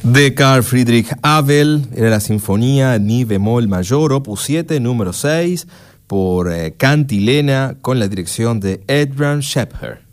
De Carl Friedrich Abel, era la sinfonía Mi bemol mayor, opus 7, número 6, por Cantilena, con la dirección de Edvard Shepard.